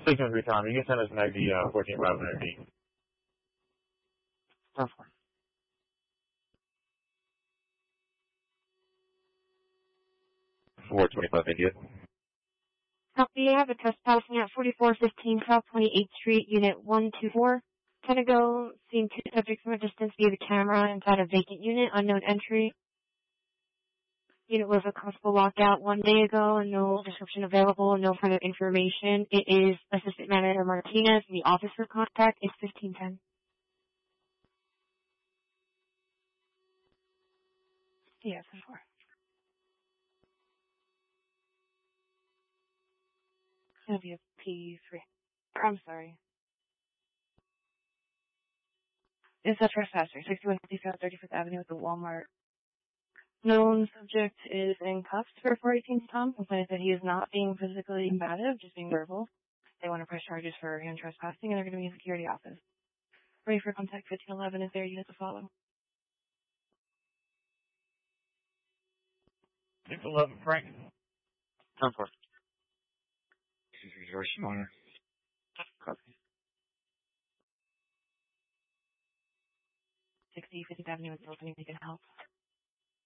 613 Tom, you can send us an ID 14500D. 425, thank you. Copy, I have a trespassing at 4415 South 28th Street, Unit 124. Kind of go, seeing two subjects from a distance via the camera inside a vacant unit, unknown entry. Unit was a constable lockout 1 day ago and no description available, no further information. It is Assistant Manager Martinez. The office for contact is 1510. Yes, of course. It's going to be a P3. I'm sorry. It's a trespasser, 6150 South 35th Avenue at the Walmart. Known subject is in cuffs for 418 Tom. Complainant that he is not being physically combative, just being verbal. They want to press charges for him trespassing, and they're going to be in security office. Ready for contact 1511 is their unit to follow. 611, Frank. 10-4. Reverse monitor. Copy. 60 50th Avenue is opening. They can help.